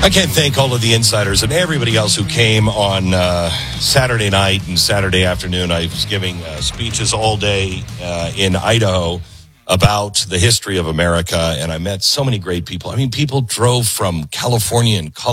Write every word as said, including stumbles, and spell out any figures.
I can't thank all of the insiders and everybody else who came on uh, Saturday night and Saturday afternoon. I was giving uh, speeches all day uh, in Idaho about the history of America, and I met so many great people. I mean, people drove from California and Colorado